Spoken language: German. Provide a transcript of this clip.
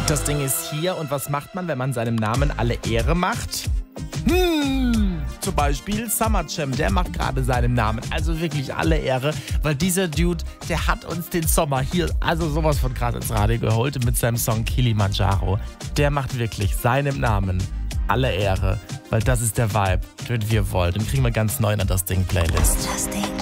Das Ding ist hier und was macht man, wenn man seinem Namen alle Ehre macht? Zum Beispiel Summer Jam, der macht gerade seinem Namen also wirklich alle Ehre, weil dieser Dude, der hat uns den Sommer hier also sowas von gerade ins Radio geholt mit seinem Song Kilimanjaro. Der macht wirklich seinem Namen alle Ehre, weil das ist der Vibe, den wir wollen. Den kriegen wir ganz neu in das Ding Playlist. Das Ding.